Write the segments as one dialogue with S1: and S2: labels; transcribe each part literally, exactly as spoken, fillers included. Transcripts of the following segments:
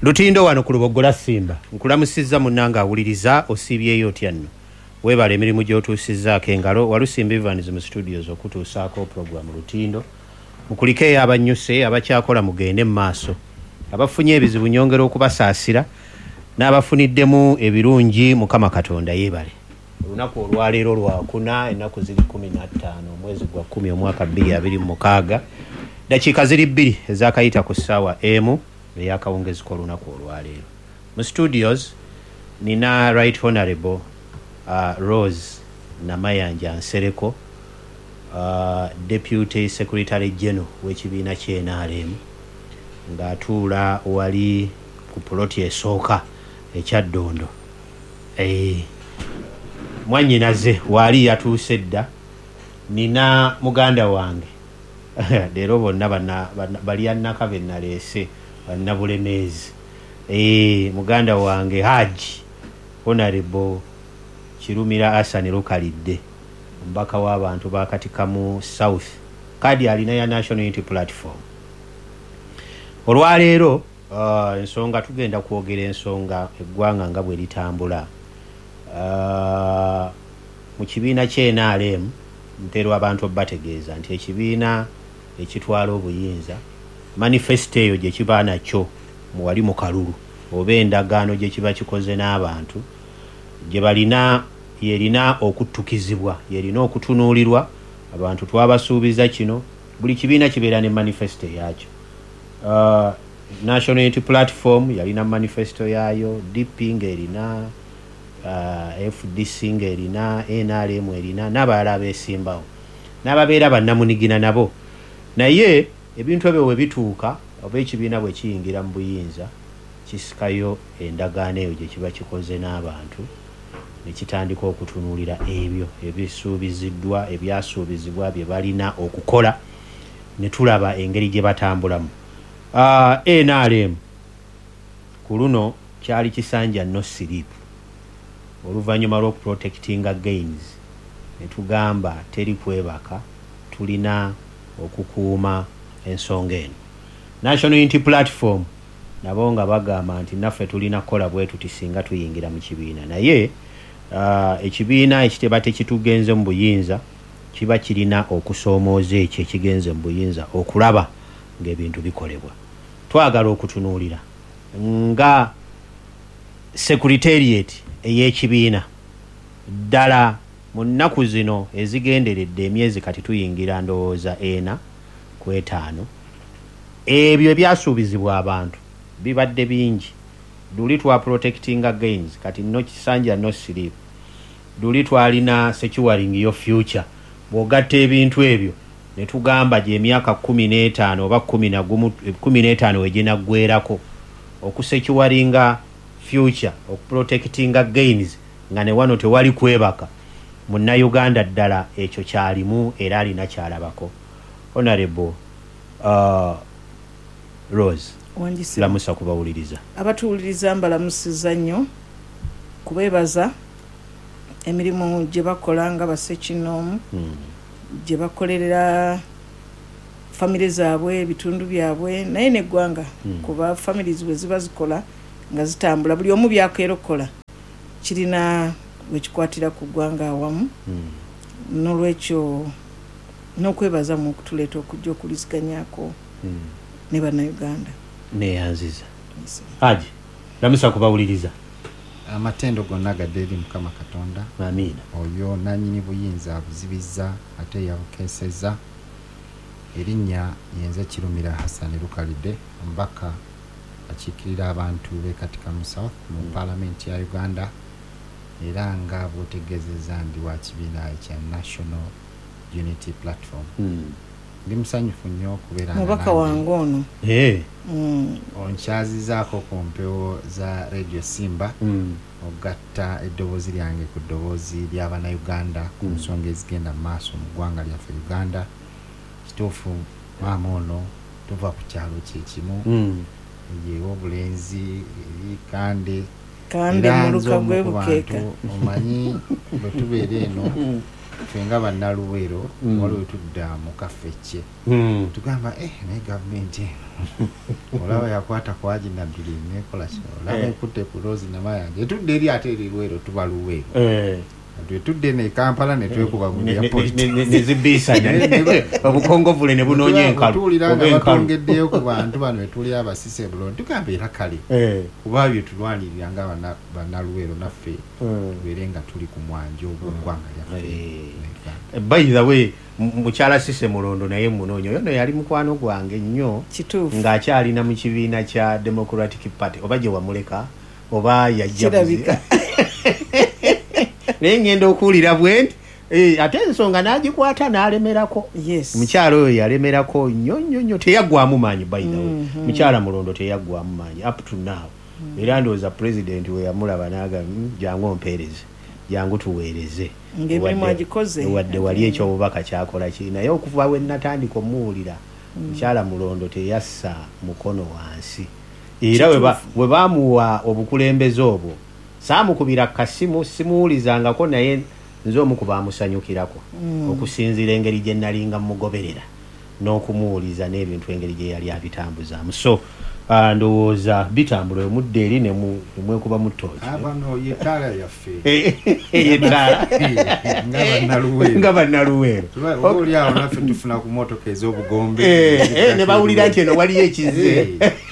S1: Lutindo wano ku Lubogola Simba nkulamusizza munnanga awuliriza osibyeyo otya nno webale emirimu gy'otuusizzaako engalo Walusimba Evans mu studios okutuusaako program Lutindo mukulikeyo abanyuse abakyakola mugende mu maaso abafunye ebizibu nyongera okubasaasira n'abafuniddemu ebirungi Mukama Katonda yeebale olunaku olwaleero lwakuna ennaku ziri kumi na ttaano omwezi gwa kumi omwaka bbiri abiri mu mukaaga dakiika ziri bbiri ezakayita ku ssaawa emu eyakawungezi k'olunaku olwaleero mu studios nina Right Honorable uh, Rose Namayanja Nsereko uh, Deputy Secretary General w'ekibiina ky'N R M ng'atuula wali ku ploti esooka ekya Ddondo eh mwannyinaze wali yatuuse dda nina muganda wange leero bonna bali annaka be naleese bannabulemeezi eh muganda wange Haji Honorable Kirumira Hassan Lukalidde mbaka w'abantu bakatikamu South kadi alina ya National Unity Platform olwaleero uh, ensonga tugenda kwogera ensonga eggwanga nga bwe litambula uh, mu kibiina ky'N R M ntero abantu bategeeza nti ekibiina ekitwala obuyinza manifesto eyo gye kiba nakyo mu wali mu kalulu oba endagaano gye kiba kikoze n'abantu gye balina yerina okuttukizibwa yerina okutunuulirwa abantu twabasuubiza kino buli kibiina kibeera ne manifesto yakyo uh, National Unity Platform yalina manifesto yayo D P ng'erina uh, F D C ng'erina N R M erina n'abalala abeesimbawo n'ababeera bannamunigina nabo naye ebintu ebyo we bituuka oba ekibiina bwe kiyingira mu buyinza kisikayo endagaano eyo gye kiba kikoze n'abantu ne kitandika okutunuulira ebyo ebisuubiziddwa ebyasuubizibwa bye balina okukola ne tulaba engeri gye batambulamu uh, N R M ku luno kyali kisanja no sleep oluvannyuma lw'okuprotectinga gains ne tugamba teri kwebaka tulina okukuuma ensonga eno National Unity Platform nabo nga bagamba nti naffe tulina kola bwetu tisinga tuyingira mu kibiina naye uh, ekibiina ekiteba tekitugenze mu buyinza kiba kirina okusoomooza ekyo ekigenze mu buyinza okulaba ng'ebintu bikolebwa twagala okutunuulira nga secretariat ey'ekibiina ddala mu nnaku zino ezigenderedde emyezi kati tuyingira ndowooza ena ku etaano ebyo ebyasuubizibwa abantu bibadde bingi duli twa protectinga gains kati no kisanja no sleep duli twalina securing your future bw'ogatta ebintu ebyo ne tugamba gye emyaka kumi n'etaano oba kumi na gumu kumi n'etaano weginaggwerako okusecuringa future okuprotectinga gains nga ne wano tewali kwebaka Munnayuganda ddala ekyo kyalimu era alina kyalabako Honorable uh, Rose
S2: Wanjisi
S1: lamusa kubawuliriza
S2: abatuwuliriza mbalamusiza nnyo kubeebaza emirimu gye bakola nga basekinomu hmm. gye bakolerera famire zaabwe ebitundu byabwe naye neggwanga hmm. kuba families bwe ziba zikola nga zitambula buli omu byakeera okukola kirina wekikwatira ku ggwanga awamu hmm. n'olwekyo n'okwebaza mu okutuleeta okujja okuliziganyako hmm. ne bannayuganda
S1: neyanziza yes. Haji lamusa kubawuliriza
S3: amatendo gonna gadde eri Mukama Katonda
S1: amiina
S3: oyo nanyini buyinza abuzibizza ate yabukeesezza erinnya yenze Kirumira Hassan Lukalidde mbaka akiikirira abantu b'ekatika mu South mu mm. Parliament ya Uganda era nga bwotegezeza ndi wa kibiina ekya National Unity Platform mm. ndi musanyufu nnyo okubeera
S2: mubaka wange ono
S1: hey.
S2: mm.
S3: onkyazizaako ku mpewo za Radio Simba mm. ogatta eddoboozi lyange ku ddoboozi ly'Abannayuganda ku nsonga ezigenda mu maaso mu ggwanga lyaffe Uganda kituufu maama ono tuva ku kyalo kyekimu mm. yeewa obulenzi kande
S2: kande muluka gwe bukeeka
S3: omanyi bwe tubeera eno fenga bannaluweero
S1: Mm.
S3: waliwo tudda mu kafecce
S1: Mm.
S3: tugamba eh naye gavumenti olaba yakwata kwaji nabbiri nekola kino olaba
S1: Eh.
S3: ekutte ku Rose Namayanja etudde eri ate eri Luweero tuba Luweero
S1: Eh.
S3: twetudde ne Kampala ne twekuba mu
S1: Ne- ne-
S3: airport
S1: ne- ne- nezibisanya obukongovule ne bunoonya enkalu
S3: tuwulira
S1: oba
S3: nga
S1: enkalu.
S3: batwongeddeyo ku bantu bano betuli abasise buloni tugamba era kale
S1: Eh.
S3: kuba bye tulwanirira nga banna- bannaluweero naffe
S1: Mm.
S3: tubeere nga tuli ku mwanja ogw'eggwanga lyaffe
S1: Eh. by the way mu- mukyala Sise Mulondo naye munoonya oyo no yali mukwano gwange nnyo
S2: kituufu
S1: ng'akyalina mu kibiina kya Democratic Party oba gye wamuleka oba yajja
S2: kirabika
S1: naye ngenda okuwulira bwe nti eh, ate ensonga n'agikwata n'alemerako
S2: yes
S1: mukyala oyo yalemerako nnyo nnyo nnyo teyaggwamu maanyi by the way mukyala Mulondo teyaggwamu maanyi up to now era ndowooza president we yamulaba n'agamba "Mm, jangu ompeereze jangu tuweereze
S2: ng'emirimu
S1: Wadde-
S2: agikoze
S1: wadde wali ekyobubaka kyakola ki naye okuva we natandika omuwulira mukyala Mulondo teyassa mukono wansi era we ba- we bamuwa obukulembeze obwo saamukubira kasimu simuwulizangako naye nze omu ku baamusanyukirako okusinziira engeri gye nalinga mugoberera n'okumuwuliza n'ebintu engeri gye yali abitambuzaamu so ah, ndowooza bitambula omudde eri ne mu- ne mwekuba mu ttooki
S3: abano yetaala yaffe
S1: yetaala
S3: nga bannaluweero
S1: nga bannaluweero
S3: oba oli awo naffe tufuna ku motoka ez'obugombe
S1: Eh, eh, ne bawulira nti eno waliyo ekize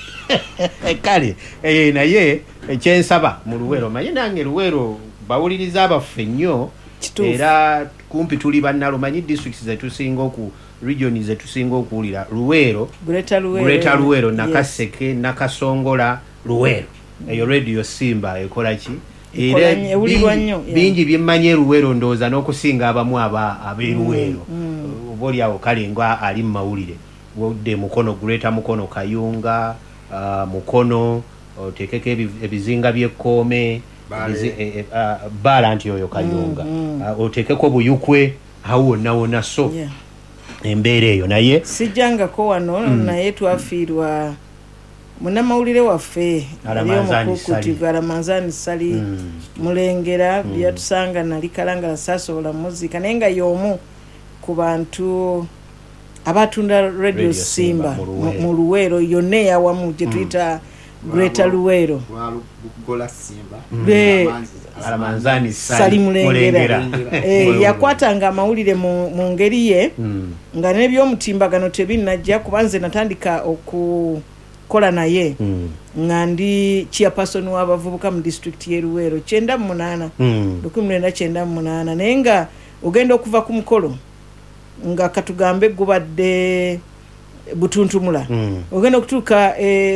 S3: Eh.
S1: kale eh, naye ekyensaba mu Luweero manye nange Luweero bawuliriza abaffe nnyo
S2: Kituufu.
S1: era kumpi tuli bannalo manyi districts zetusinga oku regions zetusinga okuwulira Luweero
S2: Greater Luweero
S1: Greater Luweero
S2: Yes.
S1: Nakaseke Nakasongola Luweero eyo radio Simba ekola ki
S2: Ekola
S1: era
S2: nnyo, ewulirwa
S1: bingi-
S2: nnyo, yeah.
S1: bingi byemmanye Luweero ndowooza n'okusinga abamu aba ab'e Luweero oba oli awo kale nga ali mu mawulire wodde mukono Greater Mukono Kayunga ah, mukono oteekeko ebi- ebizinga by'ekkoome
S3: Baale.
S1: ebizi- e- e- ah, baala nti oyo Kayunga Ah, oteekeko Buyukwe awo wonna wonna so
S2: Yeah.
S1: embeera eyo naye
S2: sijjangako wano naye twafiirwa munnamawulire waffe
S1: Alamanzaani Sali.
S2: Alamanzaani Sali mulengera byatusanga nali kalangala saasobola muziika naye nga y'omu ku bantu abatunda radio
S1: Radio
S2: Simba
S1: Simba mu
S2: mu-
S1: Luweero.
S2: mu Luweero yonna eyawamu gye tuyita Greater Luweero
S3: lwalugola Simba
S2: Be-
S1: Alamanzaani
S2: Sali mulengera Eh, yakwatanga amawulire mu mu ngeri ye
S1: Mm.
S2: nga n'ebyomutimbagano tebinnajja kuba nze natandika okukola naye
S1: Mm.
S2: nga ndi chairperson w'abavubuka mu district y'e Luweero kyenda mu munaana
S1: Mm.
S2: lukumi lwenda kyenda mu munaana naye nga ogenda okuva ku mukolo nga katugambe gubadde butuntumula
S1: Mm.
S2: ogenda okutuuka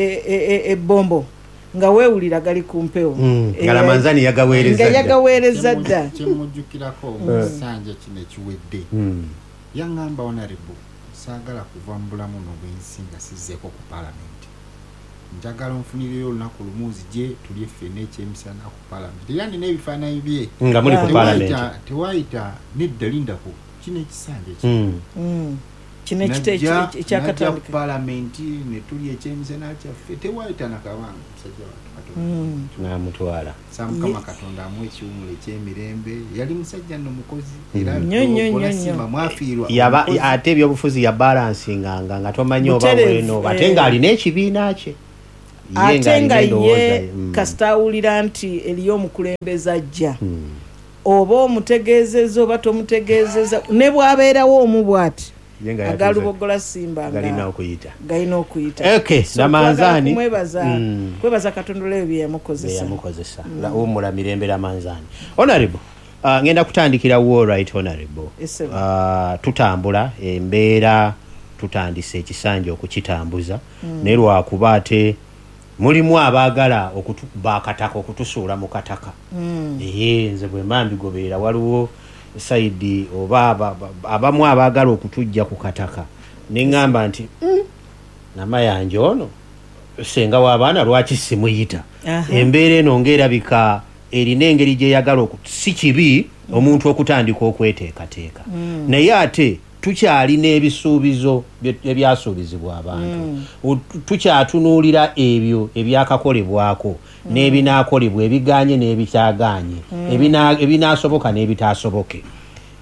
S2: ebbombo nga weewulira gali ku mpewo
S1: Mm.
S2: Eh,
S1: Alamanzaani yagaweereza
S2: nga
S1: dda.
S2: yagaweereza dda
S3: kyemujjukirako mu kisanja kino ekiwedde
S1: Mm.
S3: yaŋŋamba honorable saagala kuva mu bulamu n'obwensi nga sizzeeko ku paalamenti njagala onfunireyo olunaku lumuuzi gye tulye ffenna ekyemisana ku paalamenti era nina ebifaananyi bye
S1: nga muli ku
S2: Yeah.
S1: paalamenti
S3: Tewayita- tewayita nedda lindako kino ekisanja eki
S1: Mm.
S2: Mm. kino ekita
S3: Najja- najja ku
S2: ekyakatandika
S3: paalamenti ne tulya ekyemisana kyaffe tewayita nakabanga musajja wange Katonda
S2: Mm.
S1: n'amutwala
S3: samukama Katonda amu ekiwumulo ekyemirembe yali musajja nno mukozi era
S2: Nnyo, nnyo,
S3: Lugola
S2: nnyo,
S3: Simba
S2: nnyo.
S3: mwafiirwa
S1: yaba
S3: omukozi.
S1: ate ebyobufuzi ya balansinganga nga tomanyi oba
S2: Butereevu,
S1: bweno ate
S2: eh.
S1: ng'alina ekibiina kye Ye
S2: ate nga
S1: ng'alina endowooza
S2: ye
S1: ye. Mm.
S2: kasita awulira nti eriyo omukulembeze ajja
S1: Mm.
S2: oba omutegeezeza oba tomutegeezeza ne bw'abeerawo omu bw'ati
S1: Ye nga yatuuza-
S2: agalubogola Simba
S1: galina
S2: nga
S1: okuyita
S2: galina okuyita
S1: Okay,
S2: So,
S1: Lamanzaani.
S2: twagala kumwebaza
S1: Mm.
S2: kwebaza Katonda olw'ebyo bye yamukozesa
S1: eyamukozesa wumula mirembe Lamanzaani honorable uh, ngenda kutandikira war right honorable
S2: Ese-
S1: uh, tutambula embeera tutandise ekisanja okukitambuza naye lwakuba ate mulimu abaagala okutukuba akataka okutusuula mu kataka eye nze bwe mba mbigoberera waliwo saidi oba aba- aba- abamu abaagala okutujja ku kataka neŋŋamba nti "Mm, namayanja ono senga w'abaana lwaki simuyita
S2: Aha.
S1: embeera eno ng'erabika erina engeri gyeyagala oku si kibi omuntu okutandika okweteekateeka naye ate tukyalina ebisuubizo bye- ebyasuubizibwa abantu U- tukyatunuulira ebyo ebyakakolebwako n'ebinaakolebwa ebiganye n'ebikyaganye ebina- ebinaasoboka n'ebitaasoboke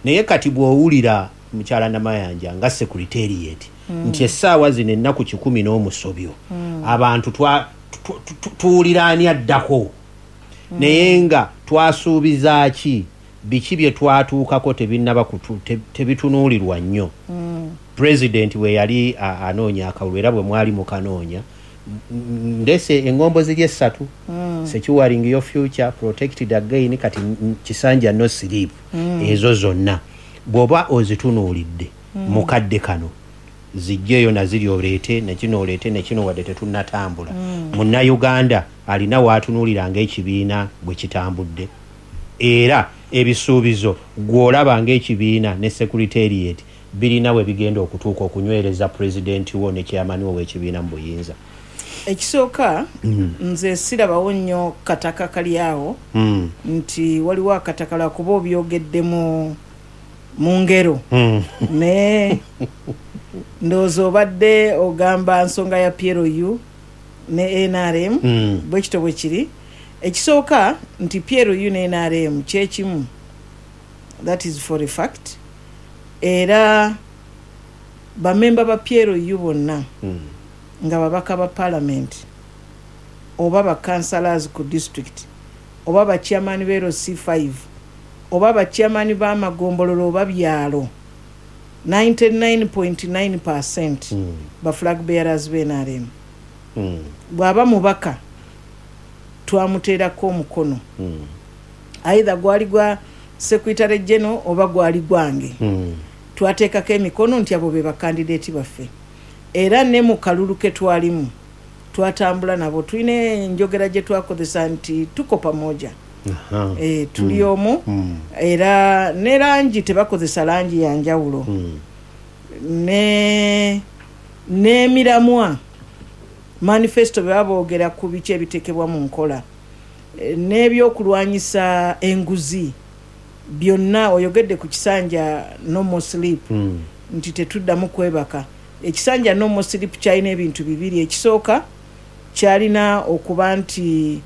S1: naye kati bw'owulira mukyala Namayanja nga secretariat mm. nti essaawa zino ennaku kikumi n'omusobyo mm. abantu tuwuliraani addako mm. naye nga twasuubiza ki biki bye twatuukako tebinnaba tebitunuulirwa nnyo mm. president we yali anoonya akalulu era bwe mwali mukanoonya ndese engombo ziri essatu mm. securing your future, protected again, kati Kisanja no sleep mm. ezo zonna bwoba ozitunuulidde mm. mukadde kano zijjeyo na ziri oleete nekino oleete nekino wadde tetunnatambula mm. Munnayuganda alina waatunuuliranga ekibiina bwe kitambudde era ebisuubizo gw'olaba ng'ekibiina ne secretariat birina we bigenda okutuuka okunywereza pulezidenti wo ne kyamani wo w'ekibiina mu buyinza.
S2: Ekisooka mm. nze sirabawo nnyo kataka kali awo mm. nti waliwo akataka la kuba obyogedde mu mu ngero mm. ne ndowooza obadde ogamba nsonga ya P L U ne N R M mm. bwe kito bwe kiri. Ekisooka nti P L U ne N R M kyekimu, that is for a fact. Era bamemba ba P L U bonna mm. nga babaka ba parliament oba ba councillors ku district oba ba chairman be C five oba ba chairman ba magombololo oba byalo ninety-nine point nine percent mm. ba flag bearers be N R M mm. bwaba mubaka twamuteerako omukono mm. either gwali gwa secretary general oba gwali gwange mm. twateekako emikono nti abo be bakandidate baffe era ne mu kalulu ke twalimu twatambula nabo tulina enjogera gye twakozesa nti tuko pamoja uh-huh. e, tuli omu mm. era ne langi tebakozesa langi ya njawulo mm. ne n'emiramwa manifesto byaboogera ku biki ebitekebwa mu nkola e, n'ebyokulwanyisa enguzi byonna oyogedde ku Kisanja no more sleep mm. nti tetuddamu kwebaka. Ekisanja no more sleep kyalina ebintu bibiri. Ekisooka kyalina okuba nti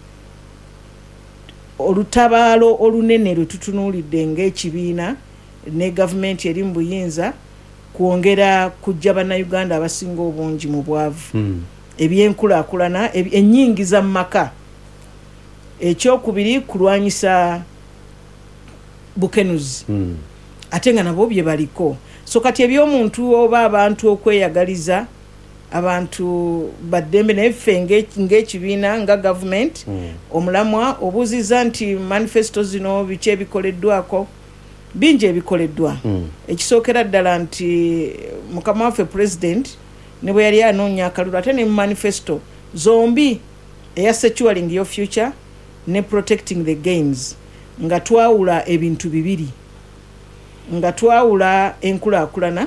S2: olutabaalo olunene lwe tutunuulidde ng'ekibiina ne gavumenti eri mu buyinza kwongera kujja bannayuganda abasinga obungi mu bwavu mm. ebyenkulaakulana ennyingiza mu maka. Ekyokubiri kulwanyisa bukenuzi mm. ate nga nabo bye baliko. So kati eby'omuntu oba abantu okweyagaliza abantu baddembe neffe ng'ekibiina nga government mm. omulamwa obuuziza nti manifesto zino biki ebikoleddwako bingi ebikoleddwa mm. ekisookera ddala nti mukama waffe president ne bwe yali anoonya akalulu ate ne mu manifesto zombi eya securing your future ne protecting the gains nga twawula ebintu bibiri nga twawula enkulaakulana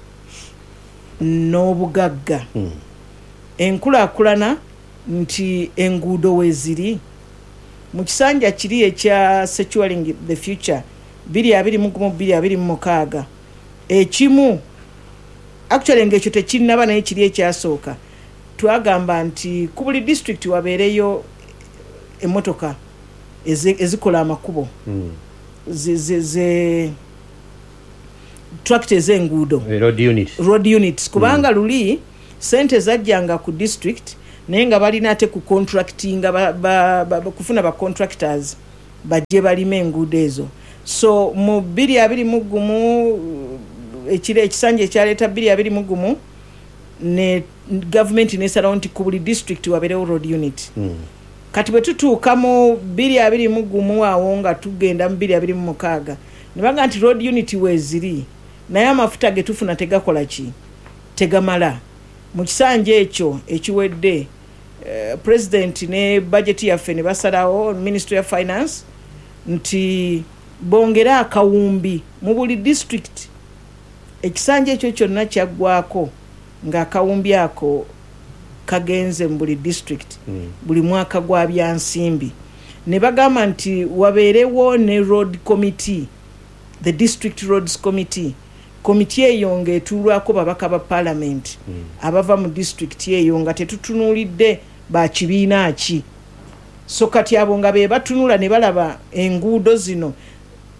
S2: n'obugagga mm. enkulaakulana nti enguudo weziri mu kisanja kiri ekya securing the future biri abiri mu gumu biri abiri mu mukaaga ekimu actually ng'ekyo tekinnaba naye kiri ekyasooka twagamba nti ku buli district wabeereyo emmotoka ezikola amakubo mm. ze, ze, ze tractors enguudo
S1: road units
S2: road units kubanga mm. luli sente zajjanga ku district naye nga balina ate ku contractinga ba, ba, ba, ba, kufuna ba contractors bajje balime enguudo ezo. So mu bbiri abiri mu gumu ekire ekisanja ekyaleeta bbiri abiri mu gumu ne government nesalawo nti ku buli district wabeerewo road unit mm. kati bwe tutuuka mu bbiri abiri mu gumu awo nga tugenda mu bbiri abiri mu mukaaga ne baga nti road unit weeziri naye amafuta ge tufuna tegakola ki tegamala. Mu kisanja ekyo ekiwedde uh, president ne budget yaffe ne basalawo ministry of finance nti bongera akawumbi mu buli district. Ekisanja ekyo kyonna kyaggwako nga akawumbi ako kagenze mu buli district mm. buli mwaka gwa byansimbi ne bagamba nti wabeerewo ne road committee, the district roads committee. Komiti eyo ng'etuulwako babaka ba parliament mm. abava mu district eyo nga tetutunuulidde ba kibiina ki. So kati abo nga be batunula ne balaba enguudo zino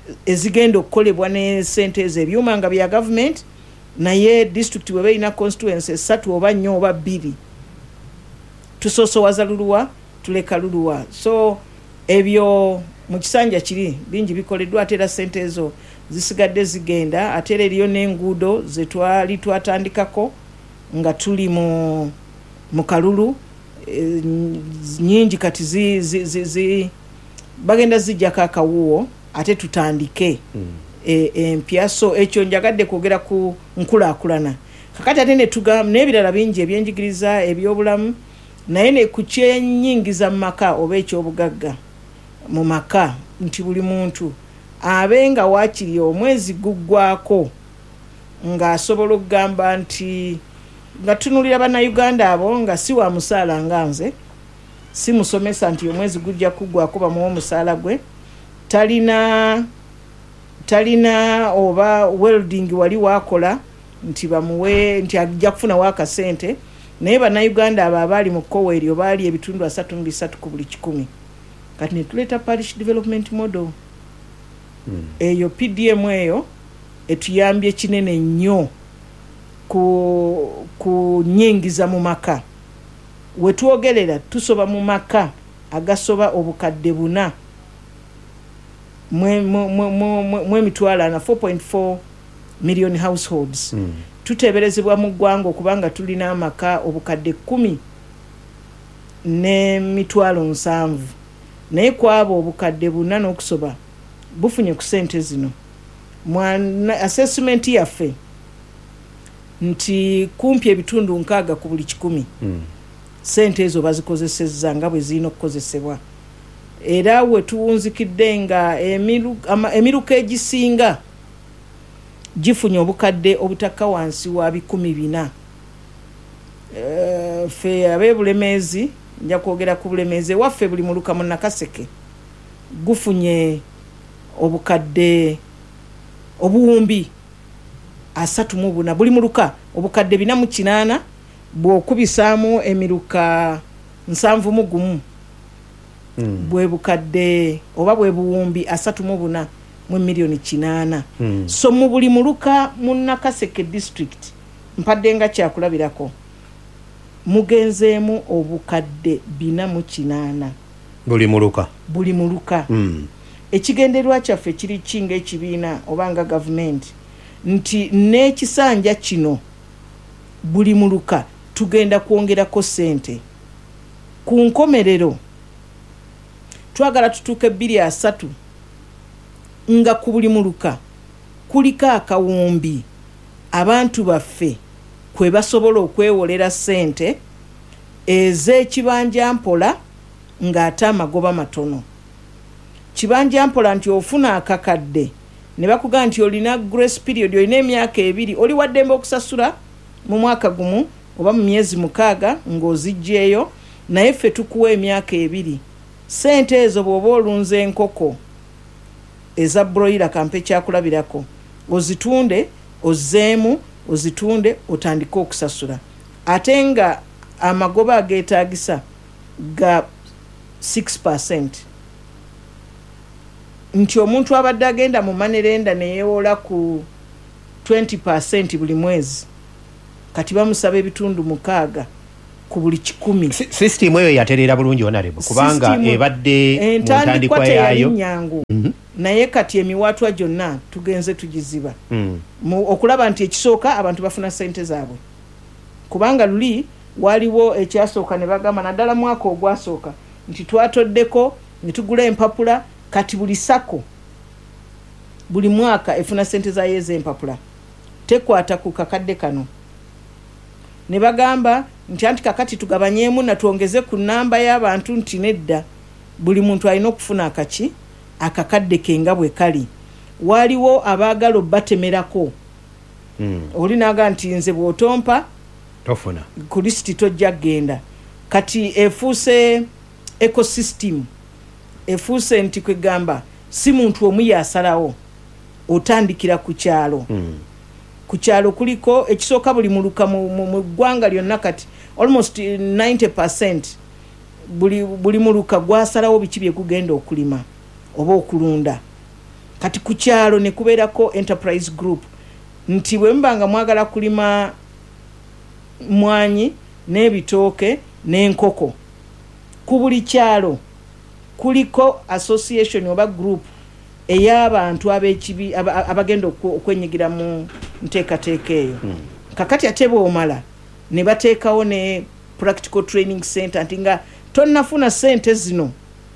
S2: ezigenda okukolebwa ne sente ezo ebyuma nga bya government naye district bwe beina constituency esatu oba nnyo oba bbiri tusoosowaza luluwa tuleka luluwa so ebyo mu kisanja kiri bingi bikoleddwa ate era sente ezo zisigadde zigenda ate era eriyo n'enguudo ze twali twatandikako nga tuli mu mu kalulu e, nyingi kati zi, zi, zi, zi bagenda zijjako akawuwo ate tutandike mm. e, empya so ekyo njagadde kwogera ku nkulaakulana kakati ate ne tugamba n'ebirala bingi ebyenjigiriza ebyobulamu naye ne ku kyenyingiza mu maka oba ekyobugagga mu maka nti buli muntu abe nga waakiri omwezi guggwako ng'asobola okugamba nti nga tunulira bannayuganda abo nga si wa musaala nga nze si musomesa nti omwezi gujja kuggwako bamuwa omusaala gwe talina talina oba welding wali wakola nti bamuwe nti ajja kufuna wakasente naye bannayuganda abo abaali mu kkowa eryo baali ebitundu asatu mu bisatu ku buli kikumi kati ne tuleeta parish development model hmm. eyo P D M eyo etuyambye kinene nnyo ku ku nyingiza mu maka wetwogerera tusoba mu maka agasoba obukadde buna mwe mwe mitwala na four point four million households mm. tuteberezebwa mu ggwanga okubanga tulina amaka obukadde kumi ne mitwalo nsanvu naye kwabo obukadde buna n'okusoba bufunye ku sente zino mwana assessment yaffe nti kumpi ebitundu nkaaga ku buli kikumi mm. sente ezo bazikozesezza nga bwe zirina okukozesebwa era we tuwunzikidde nga emiruka egisinga gifunye obukadde obutakka wansi wa bikumi bina uh, fe abebulemeezi nja kwogera ku bulemeezi waffe buli muluka mu Nakaseke gufunye obukadde obuwumbi asatu mu buna buli muluka obukadde bina mu kinaana bw'okubisaamu emiruka nsanvu mu gumu mm. bwe bukadde oba bwe buwumbi asatu mu buna mu milioni kinaana mm. so mu buli muluka mu Nakaseke district mpadde nga kyakulabirako mugenzeemu obukadde bina mu kinaana
S1: buli muluka
S2: buli muluka mm. ekigenderwa kyaffe kiri kinga ekibiina obanga gavumenti nti n'ekisanja kino buli muluka tugenda kwongerako sente ku nkomerero twagala tutuuke bbiri asatu nga ku buli muluka kuliko akawumbi abantu baffe kwe basobola okwewolera sente ez'ekibanja mpola ng'ate amagoba matono kibanja mpola nti ofuna akakadde ne bakugamba nti olina grace period olina emyaka ebiri oli waddembe okusasula mu mwaka gumu oba mu myezi mukaaga ng'ozijjeeyo naye ffe tukuwa emyaka ebiri sente ezo bw'oba olunze enkoko eza broiler kampe kyakulabirako ozitunde ozzeemu ozitunde otandike okusasula ate nga amagoba ageetaagisa ga six percent nti omuntu abadde agenda mu manerenda neyewola ku twenty percent buli mwezi kati bamusaba ebitundu mukaaga ku buli kikumi.
S1: System eyo yaterera bulungi onarebo kubanga ebadde mu ntandikwa yayo
S2: nyangu mm-hmm. naye kati emiwatwa gyonna tugenze tugiziba mm. mu okulaba nti ekisooka abantu bafuna sente zaabwe kubanga luli waliwo ekyasooka ne bagamba naddala mwaka ogwasooka nti twatoddeko ne tugula empapula kati buli sako buli mwaka efuna sente za yeze empapula tekwata ku kakadde kano ne bagamba nti anti kakati tugabanyeemu na tuongeze ku namba y'abantu nti nedda buli muntu alina okufuna akaki akakadde kenga bwe kali waliwo abaagala batemerako mm. oli naga nti nze bw'otompa
S1: tofuna
S2: ku lisiti tojja genda kati efuuse ecosystem efuuse nti kwegamba si muntu omu yasalawo otandikira ku kyalo mm. ku kyalo kuliko ekisooka buli muluka mu ggwanga lyonna kati almost ninety percent buli, buli muluka gwasalawo biki bye gugenda okulima oba okulunda kati ku kyalo ne kubeerako enterprise group nti bwe mbanga mwagala kulima mwanyi n'ebitooke n'enkoko ku buli kyalo kuliko association oba group ey'abantu ab'ekibi abagenda okwenyigira mu nteekateeka eyo hmm. kakati ate bw'omala ne bateekawo ne practical training center nti nga tonnafuna ssente zino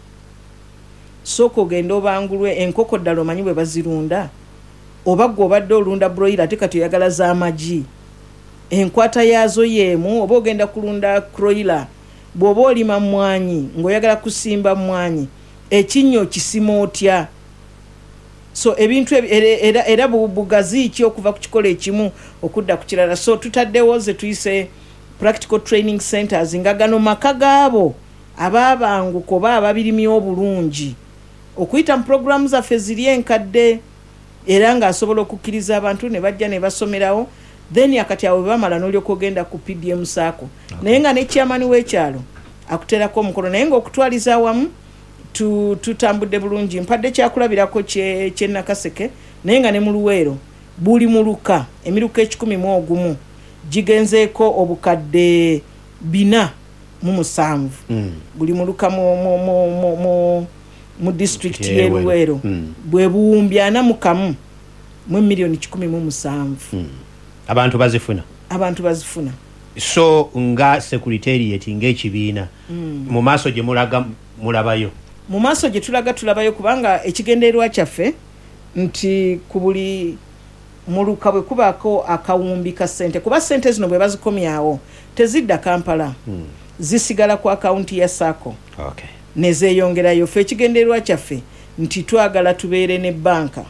S2: sooka ogenda obangulwe enkoko ddala omanyi bwe bazirunda oba gwe obadde olunda broiler ate kati oyagala z'amagi enkwata yaazo yeemu oba ogenda kulunda croiler bw'oba olima mwanyi ng'oyagala kusimba mwanyi ekinnyo kisima otya so ebintu era, era bugazi ki okuva ku kikola ekimu okudda ku kirala so tutaddewo ze tuyise practical training centers nga gano maka gaabo abaabanguko oba ababirimye obulungi okuyita mu programu zaffe ziri enkadde era ng'asobola okukkiriza abantu ne bajja ne basomerawo then akati awo bamala n'olyoka ogenda ku P D M saako okay. naye nga ne chairman w'ekyalo akuterako omukono naye ng'okutwaliza awamu tu tutambudde bulungi mpadde kyakulabirako kye kye Nakaseke naye nga ne mu Luweero buli muluka emiruka ekikumi mu ogumu gigenzeeko obukadde bina mu musanvu mm. buli muluka mu mu mu mu, mu, mu district ye Luweero mm. bwe buwumbyana mu kamu mu milioni kikumi mu musanvu mm.
S1: abantu bazifuna
S2: abantu bazifuna
S1: so nga secretariat ng'ekibiina mm. mu maaso gye mulaga mulabayo
S2: mu maaso gye tulaga tulabayo kubanga ekigendererwa kyaffe nti ku buli muluka bwe kubaako akawumbi ka ssente kuba ssente zino bwe bazikomyawo tezidda Kampala hmm. zisigala ku akaunti ya Sako
S1: okay.
S2: ne zeeyongerayo ffe ekigendererwa kyaffe nti twagala tubeere ne banka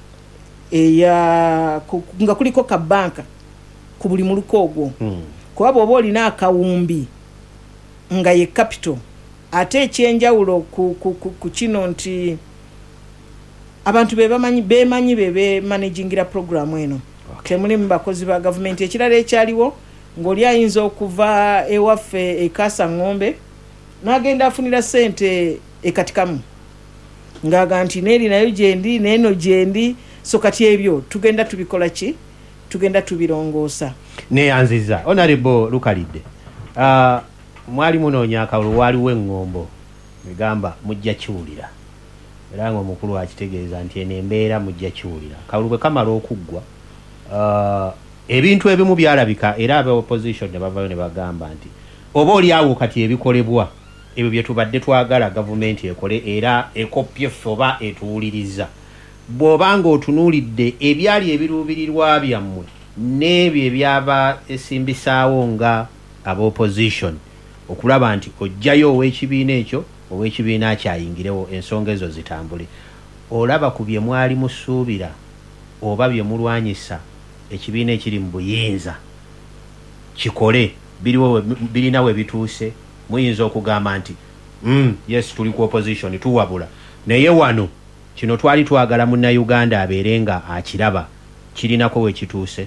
S2: eya nga kuliko ka banka ku buli muluka ogwo hmm. kuba bw'oba olina akawumbi nga ye capital ate ekyenjawulo ku, ku, ku, ku kino nti abantu bebamanyi bemanyi bebe managingira programu eno okay. temulimu bakozi ba government ekirala ekyaliwo ng'oli ayinza okuva ewaffe ekasa ng'ombe n'agenda afunira ssente ekatikamu ng'aga nti neeri nayo gyendi neeno gyendi so kati ebyo tugenda tubikola ki tugenda tubirongoosa
S1: neyanziza Honorable Lukalidde uh, mwali munoonya akalulu waaliwo eŋŋombo egamba mujja kiwulira era ng'omukulu akitegeeza nti eno embeera mujja kiwulira kalulu bwe kamala okuggwa uh, ebintu ebimu byalabika era aba opposition ne bavayo ne bagamba nti oba oli awo kati ebikolebwa ebyo bye tubadde twagala gavumenti ekole era ekopye ffe oba etuwuliriza bw'obanga otunuulidde ebyali ebiruubirirwa byammwe n'ebyo ebyaba esimbisaawo nga aba opposition okulaba nti ojjayo ow'ekibiina ekyo ow'ekibiina akyayingirewo ensonga ezo zitambule olaba ku bye mwali musuubira oba bye mulwanyisa ekibiina ekiri mu buyinza kikole biriwo birina we bituuse muyinza okugamba nti mm, yes tuli ku opposition tuwabula naye wano kino twali twagala munnayuganda abeere nga akiraba kirinako we kituuse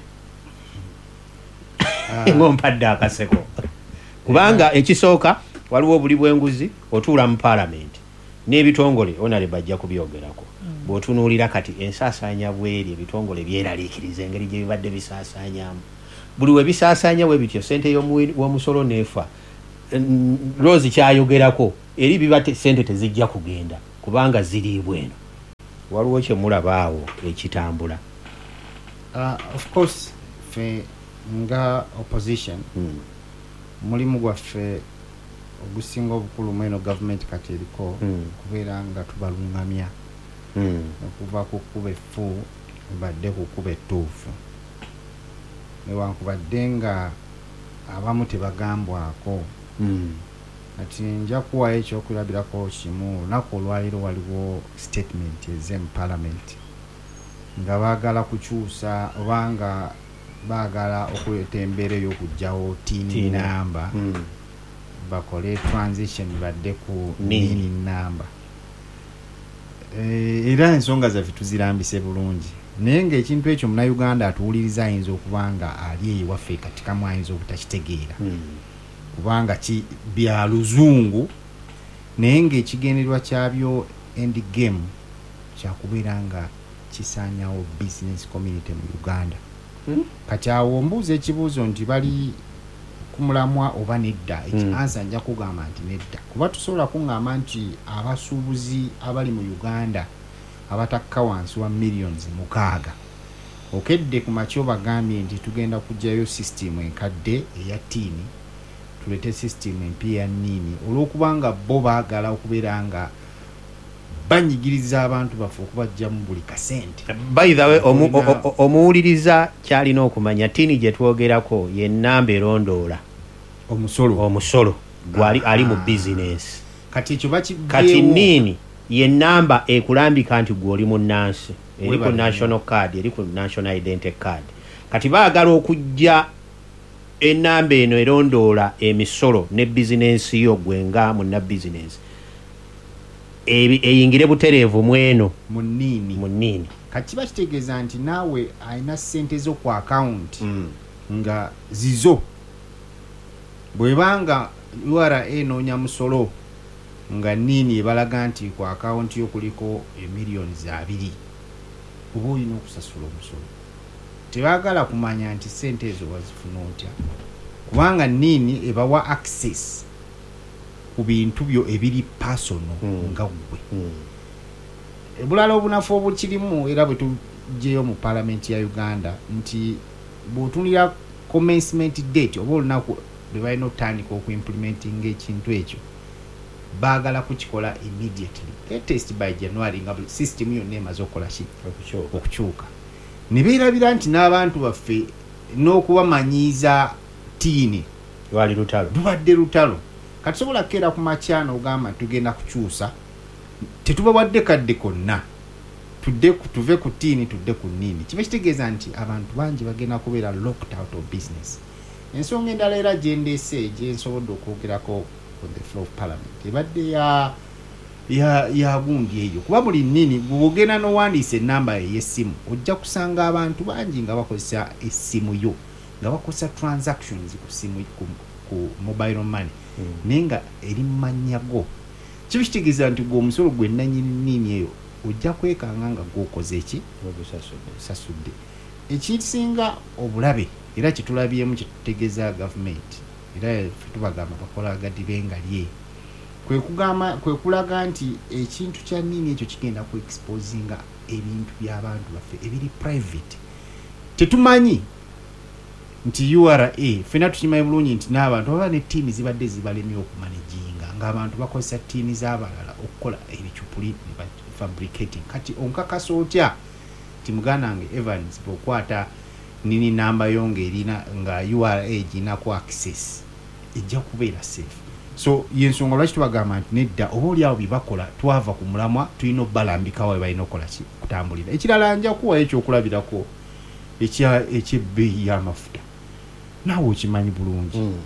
S1: ng'ompadde akaseko kubanga ekisooka waliwo obuli bw'enguzi otuula mu parliament n'ebitongole onale bajja kubyogerako mm. bw'otunuulira kati ensaasaanya bweri ebitongole byeraliikiriza engeri gye bibadde bisaasaanyamu buli we bisaasaanya we bityo ssente y'omusolo neefa Rose kyayogerako eri biba ssente tezijja kugenda kubanga ziriibwa eno waliwo kye mulabaawo ekitambula
S3: uh, of course fe nga opposition mm. mulimu gwaffe ogusinga obukulu mweno government kati eriko mm. kubeera nga tubalungamya mm. okuva ku kkuba effu badde ku kkuba ettuufu newankubadde nga abamu tebagambwako mm. ati nja kuwayo ekyokulabirako kimu olunaku olwaliro waliwo statement eze mu parliament nga baagala kukyusa oba nga baagala okuleta embeera ey'okugjawo tiini namba mm. bakole transition badde ku nini namba e, era ensonga zaffe tuzirambise bulungi naye ng'ekintu ekyo munnayuganda atuwuliriza ayinza okuba nga ali eyiwaffe katikamu ayinza obutakitegeera mm. kubanga ki bya luzungu naye ng'ekigendererwa kyabyo end game kyakubeera nga kisaanyawo business community mu Uganda.
S1: Hmm?
S3: Kati awo mbuuza ekibuuzo nti bali ku mulamwa oba nedda, ekiansa nja kugamba nti nedda, kuba tusobola kuŋŋamba nti abasuubuzi abali mu Uganda abatakka wansi wa millions mukaaga. Okedde ku makyo bagambye nti tugenda kujjayo system enkadde eya tiini, tulete system empya nini, olw'okubanga bo baagala okubeera nga banyigiriza abantu baffe okubajja mu buli kasente.
S1: By the way, omu, o, o, omuwuliriza kyalina okumanya tiini gye twogerako ye nnamba erondoola
S3: omusolo
S1: omusolo gwali ali mu business.
S3: Kati ekyo bakibyewo.
S1: Kati nini ye nnamba ekulambika nti gw'oli mu nansi, eri ku national card, eri ku national identity card. Kati baagala okujja ennamba eno erondoola emisolo ne business yo gwenga munna business ebi eyingire butereevu mweno
S3: munini
S1: munini.
S3: Kati bakitegeeza nti naawe alina ssente zo ku account
S1: Mm.
S3: nga zizo bwebanga U R A enoonya musolo nga nini ebalaga nti ku account yo kuliko emiliyoni abiri, oba olina okusasula omusolo. Tebaagala kumanya nti ssente ezo wazifuna otya, kubanga nini ebawa access ku bintu byo ebiri personal
S1: Mm.
S3: nga gwe.
S1: Mm.
S3: Ebulala obunafu obukirimu era bwe tujjeyo mu parliament ya Uganda nti bw'otunira commencement date oba olunaku lwe balina okutandika okuimplementinga ekintu ekyo baagala kukikola immediately, latest by January nga buli system yonna emaze okukola ki okukyuka. Ne beerabira nti n'abantu baffe n'okubamanyiiza tiini
S1: Lwali lutalo.
S3: lubadde lutalo. Kati sobola kukeera ku makyana ogamba tugenda kukyusa, tetubawadde kadde konna, tudde tuve ku tiini tudde ku nini. Kiba kitegeeza nti abantu bangi bagenda kubeera locked out of business. Ensonga endala era gyendeese gyensobodde okwogerako on the floor of parliament ebadde ya ya ya gundi eyo, kuba buli nini bw'ogenda n'owandiisa ennamba ey'essimu ojja kusanga abantu bangi nga bakozesa essimu yo, nga bakozesa transactions ku simu ku, ku mobile money mm. nenga eri mannya go. Kiba kitegeeza nti gwe omusolo gwe nannyini nini eyo ojja kwekanga nga gw'okoze eki osasudde. Ekisinga obulabe era kitulabyemu kitutegeeza gavumenti era tubagamba bakola gadibenga lye kwe kugamba kwe kulaga nti ekintu kya nini ekyo kigenda ku exposinga ebintu by'abantu baffe ebiri private. Tetumanyi nti U R A fena tukimanyi bulungi nti n'abantu baba ne tiini zibadde zibalemye okumanejinga ng'abantu bakozesa tiini z'abalala okukola ebicupuli ne fabricating. Kati onkakasa otya ti muganda wange Evans bw'okwata nini namba yo ng'erina nga U R A gina ku access ejja kubeera safe. So yensonga lwaki tubagamba nti nedda oba oli awo bibakola twava ku mulamwa tulina obbalambikawo we balina okukola ki kutambulira. Ekirala nja kuwa ekyokulabirako ekyebbeeyi y'amafuta naawe okimanyi bulungi mm.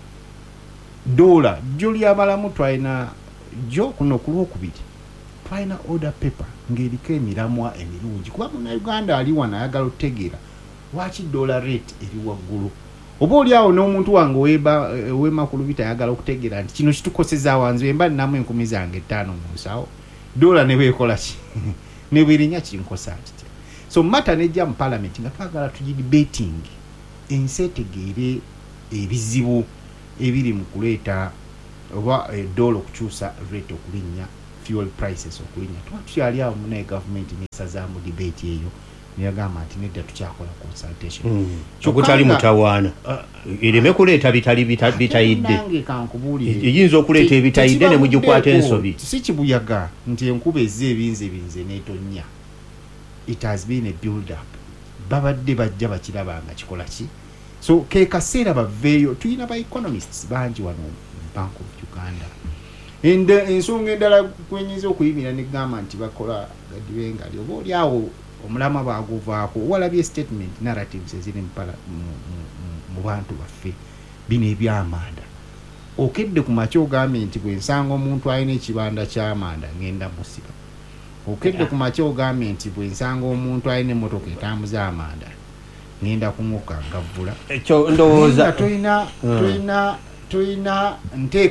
S3: dola jjo lyamalamu twalina jjo kuno ku lwokubiri twalina order paper ng'eriko emiramwa emirungi kuba munnayuganda ali wano ayagala okutegeera lwaki dola rate eri waggulu. Oba oli awo n'omuntu wange oweba ow'emakulu bitayagala okutegeera nti kino kitukoseza wanze emba nnamu enkumi zange ttaano mu nsawo dola ne bwekola ki ne bwerinya kinkosa kitya. So mata nejja mu parliament nga twagala tugidebating ensi etegeere ebizibu ebiri mu kuleeta oba dola okukyusa rate okulinnya fuel prices okulinnya. Tuba tukyali awo munaye gavumenti nesazaamu debate eyo niyagamba nti nedda tukyakola consultation
S1: mm. Kyokutali mutawaana uh, ereme kuleeta bitali bitayidde
S3: nange kankubuulire
S1: eyinza okuleeta ebitayidde ne mugikwata ensobi.
S3: Si kibuyaga nti enkuba ezze ebinze ebinze n'etonnya. It has been a build up. Babadde bajja bakiraba nga kikola ki. So ke kaseera baveeyo tulina ba economists bangi wano mu Bank of Uganda. Ende ensonga endala kwenyeza okuyimira ne gamba nti bakola gadibenga lyo oba oli awo omulama baguvaako walabye statement narratives eziri mpala mu bantu baffe bino ebyamanda. Okedde ku makyo ogambye nti bwe nsanga omuntu alina ekibanda ky'amanda ngenda musiba. Okedde ku makyo ogambye nti bwe nsanga omuntu alina emmotoka etambuza amanda ngenda kumuka ngavula.
S1: Ekyo ndowooza
S3: tulina tulina tulina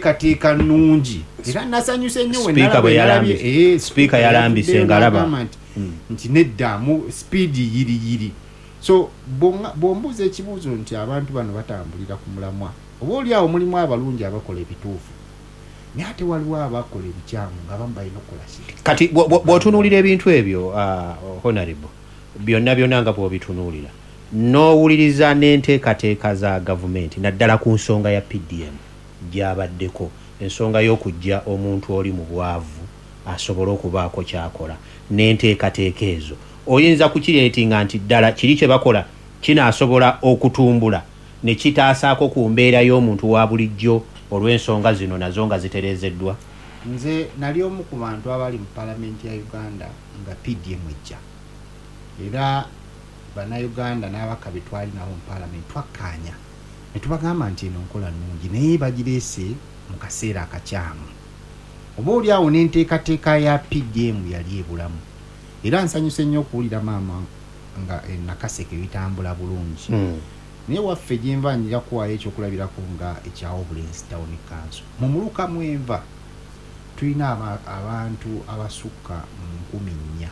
S3: nteekateeka nnungi era nasanyuse nnyo
S1: we nalabye speaker yalambise ngalaba mm.
S3: nti nedda mu speed yiri yiri. So bombuza ekibuuzo nti abantu bano batambulira ku mulamwa oba oli awo mulimu abalungi abakola ebituufu naye ate waliwo abakola ebikyamu nga bamu balina okukola ki.
S1: Kati bw'otunuulira ebintu ebyo uh, honorable byonna byonna nga bw'obitunuulira n'owuliriza n'enteekateeka za gavumenti naddala ku nsonga ya P D M gy'abaddeko ensonga y'okujja omuntu oli mu bwavu asobole okubaako kyakola n'enteekateeka ezo oyinza kukireetinga nti ddala kiri kye bakola kinaasobola okutumbula ne kitaasaako ku mbeera y'omuntu wa bulijjo olw'ensonga zino nazo nga zitereezeddwa.
S3: Nze nali omu ku bantu abali mu paalamenti ya Uganda nga P D M ejja era bannayuganda n'abaka be twali nabo mu paalamenti twakkaanya ne tubagamba nti eno nkola nnungi naye bagireese mu kaseera akakyamu oba oli awo n'enteekateeka ya P D M yali ebulamu era nsanyuse nnyo okuwulira maama nga Nakaseke bitambula bulungi
S1: mm.
S3: naye waffe gyenva njira kuwaayo ekyokulabirako nga ekya Obulenzi Town Council mu muluka mwenva tulina abantu abasukka mu nkumi nnya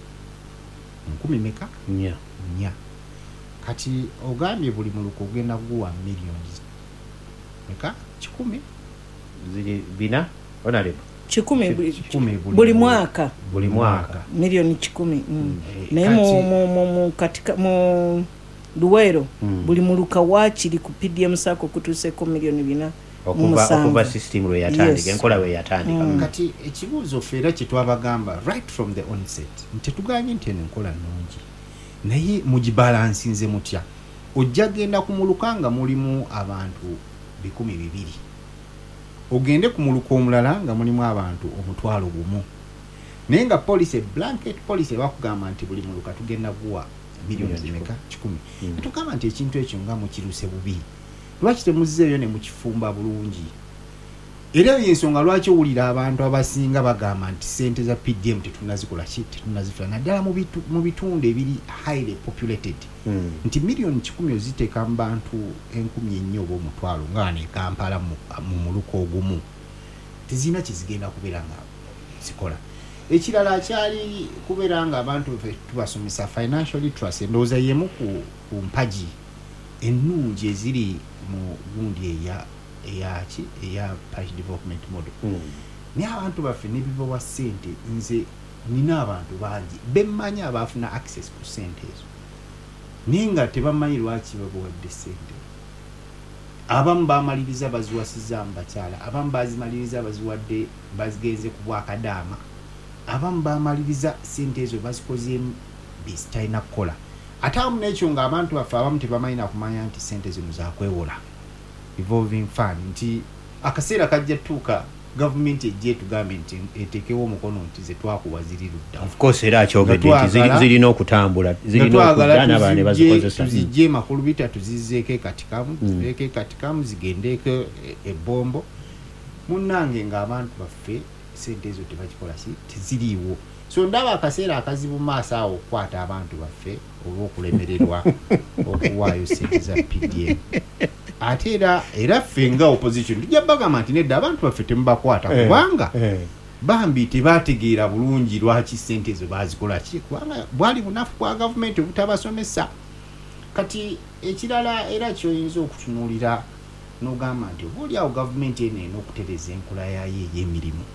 S3: nkumi meka
S1: nnya
S3: nnya kati ogambye buli muluka ogenda kuguwa miliyoni meka kikumi
S1: ziri bina honorable
S2: kikumi
S3: kikumi
S2: buli mwaka
S1: buli mwaka
S2: miliyoni kikumi mm. naye mu mu mu katika mu Luwero
S1: mm.
S2: buli muluka wakiri ku P D M sako kutuuseko miliyoni bina
S1: okuva okuva system lwe yatandika enkola we yatandika
S3: mm. kati ekibuuzo feera kye twabagamba right from the onset nti tuganye nti eno enkola nnungi naye mugibalansinze mutya ojja genda ku muluka nga mulimu abantu bikumi bibiri ogende ku muluka omulala nga mulimu abantu omutwalo gumu naye nga police blanket police bakugamba nti buli muluka tugenda kuwa miliyoni zimeka kikumi mm. tugamba nti ekintu ekyo nga mukiruse bubi lwaki temuzzeeyo ne mukifumba bulungi era y'ensonga lwaki owulira abantu abasinga bagamba nti ssente za P D M tetunazikola ki tetunazifuna naddala mu bitundu ebiri highly populated
S1: mm.
S3: nti miliyoni kikumi oziteeka mu bantu enkumi ennya oba omutwalo nga ne Kampala mu muluka ogumu tezirina kizigenda kubeera nga zikola. Ekirala kyali kubeera nga abantu tubasomesa financial literacy ndowooza yemu ku mpaji ennungi eziri mu gundi eya eyaki eya parish development model
S1: mm.
S3: naye abantu baffe nebibawa ssente nze nina abantu bangi bemmanyi abaafuna access ku ssente ezo naye nga tebamanyi lwaki babawadde ssente. Abamu bamaliriza baziwasizaamu bakyala, abamu bazimaliriza baziwadde bazigenze ku bwakadaama, abamu bamaliriza ssente ezo bazikozeemu bizitalina kukola. Ate amu n'ekyo ng'abantu baffe abamu tebamanyi na kumanya nti ssente zino zakwewola evolving fund nti akaseera kajja tuuka government ejje tugambe nti etekewo omukono nti ze twakuwa ziri ludda.
S1: Of course era kyogedde nti zirina okutambula zirina okudda n'abaana bazikozesa
S3: tuzijje makulu bita tuzizzeeko ekatikamu tuzireeko ekatikamu zigendeeko ebbombo munnange ng'abantu baffe ssente ezo tebakikola ki teziriiwo. So ndaba akaseera akazibu maaso awo okukwata abantu baffe olw'okulemererwa okuwaayo ssente za P D M. Ate era era ffe nga opposition tujja bagamba nti nedda abantu baffe temubakwata kubanga bambi tebategeera bulungi lwaki ssente ezo bazikola ki kubanga bwali bunafu bwa gavumenti obutabasomesa. Kati ekirala era kyoyinza okutunuulira n'ogamba nti obaoli awo gavumenti eno ena okutereza enkola yayo ey'emirimu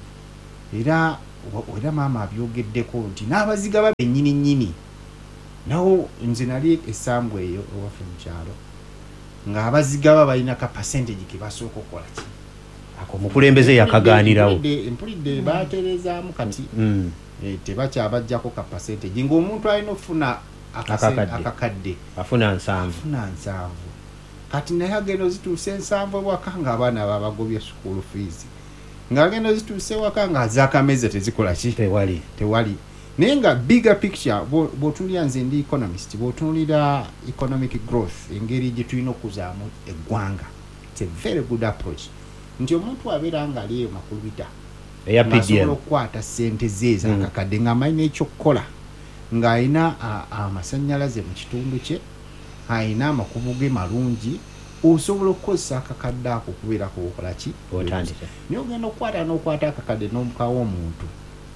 S3: era era maama abyogeddeko nti n'abaziga ba bennyini nnyini nawo nze nali essambu eyo owaffe mu kyalo ng'abaziga balina ka percentage ke basooka okukola ki
S1: ako mukulembeze yakagaanirawo
S3: empulidde baaterezaamu kati
S1: mm.
S3: e, tebakyabajjako ka percentage ng'omuntu alina okufuna akakadde
S1: afuna nsanvu
S3: afuna nsanvu kati naye agenda ozituusa ensanvu ewaka ng'abaana babagobya school fees ng'agenda ozituusa ewaka ng'azaakameza tezikola ki
S1: tewali
S3: tewali naye nga bigger picture bw'otunulira nze ndi economist bw'otunulira economic growth engeri gye tulina okuzaamu eggwanga it's a very good approach nti omuntu abeera nga aliyo makulu bita
S1: eya P D M
S3: ng'asobola okukwata ssente ze ez'akakadde ng'amanyi n'ekyokukola ng'alina amasannyalaze mu kitundu kye alina amakubo ge malungi osobola okukozesa akakadde ako okubeerako okola ki
S1: otandika
S3: naye ogenda okukwata n'okwata akakadde n'omukawo omuntu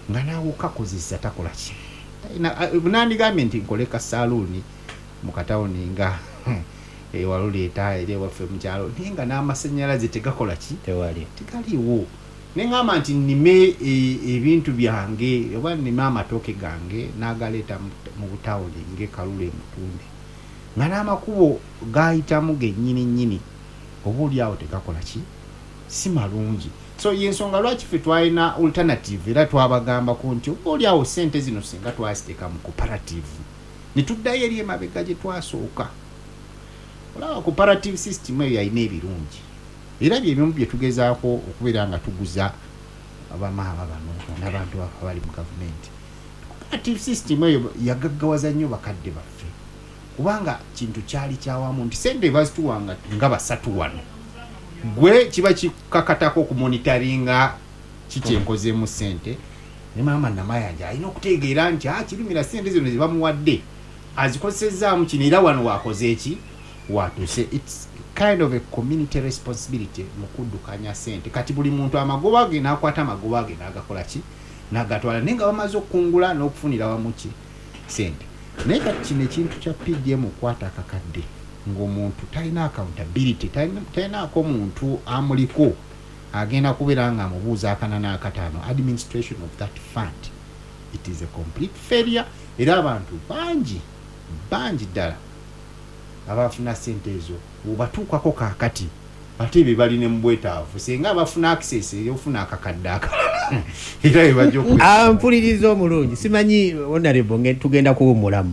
S3: nga naawe okakozesa takola ki bunandigambye nti nkoleka saluuni mu katawuni nga ewaluleeta eri ewaffe mu kyalo naye nga n'amasannyalaze tegakola ki
S1: tewali
S3: tegaliwo ne ngamba nti nnime ebintu byange oba nnime amatooke gange n'agaleeta mu butawuli ng'ekalulu emutunde nga n'amakubo gayitamu gennyini nnyini oba oli awo tegakola ki si malungi. So yensonga lwaki ffe twalina alternative era twabagambako nti oba oli awo ssente zino singa twaziteeka mu cooperative ne tuddayo eri emabega gye twasooka. Olaba cooperative system eyo yalina ebirungi era byebimu bye tugezaako okubeera nga tuguza abamaama bano n'abantu abali mu gavumenti. Cooperative system eyo yagaggawaza nnyo bakadde baffe kubanga kintu kyali kyawamu nti sente bazituwanga nga basatu wano gwe kiba kikakatako okumonitaringa kikyenkozeemu sente ne maama namayanja alina okutegeera nti kirumira sente zino zebamuwadde azikozesezaamu kino era wano wakoze eki watuse. It's kind of a community responsibility mu kuddukanya sente. Kati buli muntu amagoba ge n'akwata amagoba ge n'agakola ki n'agatwala naye nga bamaze okukungula n'okufunira wamu ki sente. Naye kati kino ekintu kya P D M okwata akakadde ng'omuntu talina accountability talinaako muntu amuliko agenda kubeera nga amubuuza akana n'akataano administration of that fund. It is a complete failure era abantu bangi bangi ddala abafuna sente ezo obatuukako kaakati ate be balina mu bwetaavu singa abafuna access eyofuna akakadde akalala era be bajja
S1: ampuliriza omulungi simanyi honorable nge tugenda kuwumulamu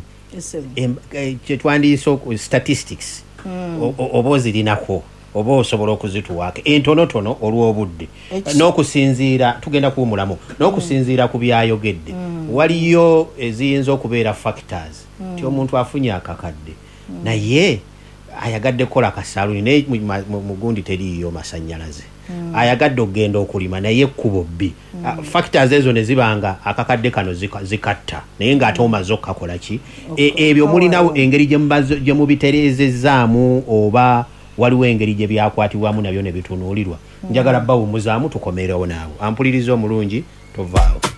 S1: kye twandiise statistics oba ozirinako oba osobola okuzituwaako entonotono olw'obudde n'okusinziira tugenda kuwumulamu n'okusinziira ku byayogedde waliyo eziyinza okubeera factors ti omuntu afunye akakadde naye ayagadde kola kasaluni naye mugundi teriyo masannyalaze ayagadde okugenda okulima naye ekkubo bbi factors ezo ne zibanga akakadde kano zikatta naye ng'ate omaze okukakola ki ebyo mulinawo engeri gye mubitereezezaamu oba waliwo engeri gye byakwatibwamu nabyo ne bitunuulirwa njagala bawumuzaamu tukomerewo naawo ampuliriza omulungi tovaawo.